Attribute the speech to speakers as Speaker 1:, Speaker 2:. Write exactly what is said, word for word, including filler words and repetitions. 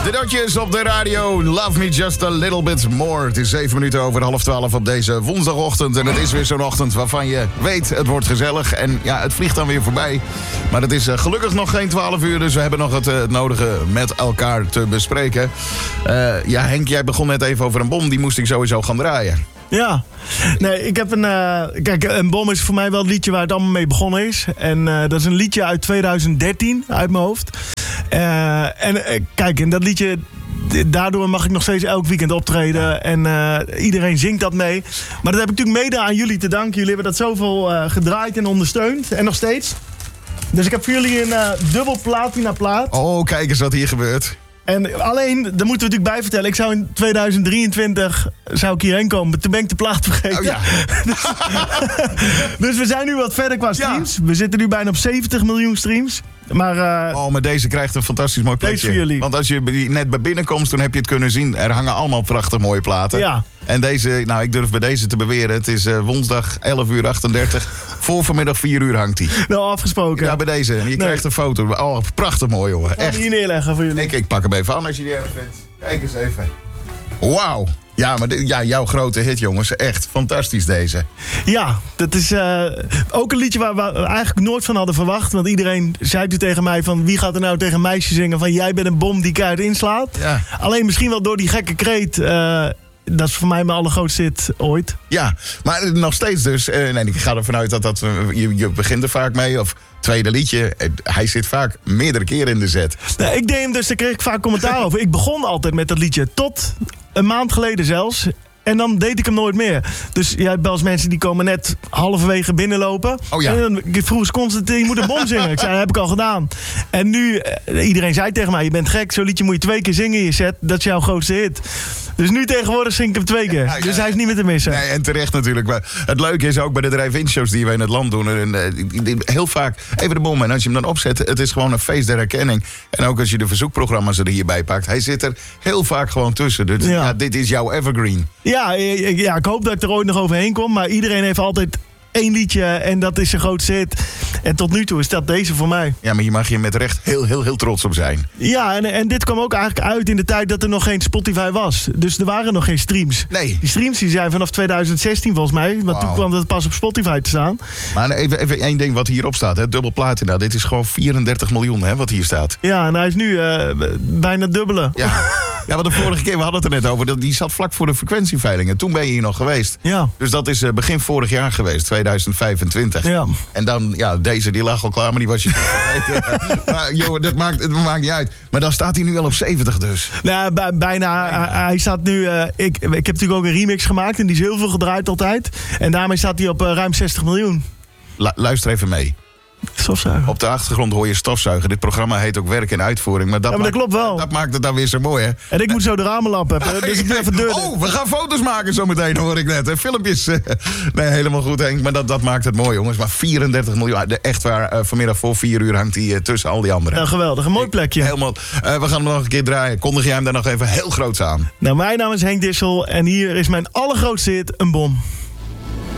Speaker 1: De Dotjes op de radio. Love me just a little bit more. Het is zeven minuten over half twaalf op deze woensdagochtend. En het is weer zo'n ochtend waarvan je weet, het wordt gezellig. En ja, het vliegt dan weer voorbij. Maar het is uh, gelukkig nog geen twaalf uur. Dus we hebben nog het, uh, het nodige met elkaar te bespreken. Uh, ja, Henk, jij begon net even over een bom. Die moest ik sowieso gaan draaien.
Speaker 2: Ja, nee, ik heb een... Uh, kijk, een bom is voor mij wel het liedje waar het allemaal mee begonnen is. En uh, dat is een liedje uit twintig dertien, uit mijn hoofd. Uh, en uh, kijk, en dat liedje... Daardoor mag ik nog steeds elk weekend optreden. En uh, iedereen zingt dat mee. Maar dat heb ik natuurlijk mede aan jullie te danken. Jullie hebben dat zoveel uh, gedraaid en ondersteund. En nog steeds. Dus ik heb voor jullie een uh, dubbel platina plaat.
Speaker 1: Oh, kijk eens wat hier gebeurt.
Speaker 2: En alleen, daar moeten we natuurlijk bij vertellen. Ik zou in tweeduizend drieëntwintig zou ik hierheen komen. Toen ben ik de plaat vergeten. Oh, ja. dus, dus we zijn nu wat verder qua streams. Ja. We zitten nu bijna op zeventig miljoen streams. Maar, uh,
Speaker 1: oh, maar deze krijgt een fantastisch mooi plekje.
Speaker 2: Deze voor jullie.
Speaker 1: Want als je net bij binnenkomst, dan heb je het kunnen zien. Er hangen allemaal prachtig mooie platen.
Speaker 2: Ja.
Speaker 1: En deze, nou ik durf bij deze te beweren. Het is uh, woensdag elf uur achtendertig. Voor vanmiddag vier uur hangt hij.
Speaker 2: Nou, afgesproken.
Speaker 1: Ja, bij deze. Je nee. krijgt een foto. Oh, prachtig mooi, jongen. Echt.
Speaker 2: Hier neerleggen voor jullie.
Speaker 1: Ik, ik pak hem even aan als je die erg vindt. Kijk eens even. Wauw. Ja, maar dit, ja, jouw grote hit, jongens. Echt fantastisch deze.
Speaker 2: Ja, dat is uh, ook een liedje waar we eigenlijk nooit van hadden verwacht. Want iedereen zei toen tegen mij van... wie gaat er nou tegen een meisje zingen van... jij bent een bom die keihard inslaat. Ja. Alleen misschien wel door die gekke kreet... Uh, dat is voor mij mijn allergrootste hit ooit.
Speaker 1: Ja, maar nog steeds dus. Uh, nee, ik ga ervan uit dat dat... Uh, je, je begint er vaak mee, of... Tweede liedje, hij zit vaak meerdere keren in de zet.
Speaker 2: Nee, ik deed hem dus, daar kreeg ik vaak commentaar over. Ik begon altijd met dat liedje, tot een maand geleden zelfs. En dan deed ik hem nooit meer. Dus jij hebt wel eens mensen die komen net halverwege binnenlopen.
Speaker 1: Oh ja.
Speaker 2: En dan vroeg ze constant, je moet een bom zingen. Ik zei, dat heb ik al gedaan. En nu, iedereen zei tegen mij, je bent gek. Zo'n liedje moet je twee keer zingen in je set. Dat is jouw grootste hit. Dus nu tegenwoordig zing ik hem twee keer. Ja, ja, dus hij is niet meer te missen.
Speaker 1: Nee, en terecht natuurlijk. Maar het leuke is ook bij de drive-in shows die we in het land doen. En, uh, heel vaak, even de bom. En als je hem dan opzet, het is gewoon een feest der herkenning. En ook als je de verzoekprogramma's er hierbij pakt. Hij zit er heel vaak gewoon tussen. Dus ja. Ja, dit is jouw evergreen.
Speaker 2: Ja, ja, ik hoop dat ik er ooit nog overheen kom. Maar iedereen heeft altijd één liedje en dat is zijn grootste hit. En tot nu toe is dat deze voor mij.
Speaker 1: Ja, maar je mag hier met recht heel, heel, heel trots op zijn.
Speaker 2: Ja, en, en dit kwam ook eigenlijk uit in de tijd dat er nog geen Spotify was. Dus er waren nog geen streams.
Speaker 1: Nee.
Speaker 2: Die streams die zijn vanaf twintig zestien volgens mij. Want wow. Toen kwam het pas op Spotify te staan.
Speaker 1: Maar even, even één ding wat hierop staat. Hè? Dubbel platina. Dit is gewoon vierendertig miljoen hè, wat hier staat.
Speaker 2: Ja, en hij is nu uh, bijna dubbele.
Speaker 1: Ja. Ja, want de vorige keer, we hadden het er net over. Die zat vlak voor de frequentieveilingen. Toen ben je hier nog geweest.
Speaker 2: Ja.
Speaker 1: Dus dat is uh, begin vorig jaar geweest, tweeduizend vijfentwintig.
Speaker 2: Ja.
Speaker 1: En dan, ja, deze die lag al klaar, maar die was je vergeten. Maar joh, dat maakt, het maakt niet uit. Maar dan staat hij nu al op zeventig dus.
Speaker 2: Nou, bij, bijna. Hij, hij staat nu... Uh, ik, ik heb natuurlijk ook een remix gemaakt en die is heel veel gedraaid altijd. En daarmee staat hij op uh, ruim zestig miljoen.
Speaker 1: La, luister even mee.
Speaker 2: Stofzuigen.
Speaker 1: Op de achtergrond hoor je stofzuigen. Dit programma heet ook werk en uitvoering. Maar dat,
Speaker 2: ja, maar dat
Speaker 1: maakt,
Speaker 2: klopt wel.
Speaker 1: Dat maakt het dan weer zo mooi, hè?
Speaker 2: En ik moet zo de ramenlap hebben. Dus ik doe even deur.
Speaker 1: Oh, we gaan foto's maken zometeen, hoor ik net. Filmpjes. Nee, helemaal goed, Henk. Maar dat, dat maakt het mooi, jongens. Maar vierendertig miljoen. Echt waar, uh, vanmiddag voor vier uur hangt hij uh, tussen al die anderen.
Speaker 2: Ja, geweldig. Een mooi plekje.
Speaker 1: Helemaal. Uh, we gaan hem nog een keer draaien. Kondig jij hem daar nog even heel groots aan?
Speaker 2: Nou, mijn naam is Henk Dissel. En hier is mijn allergrootste hit, een bom.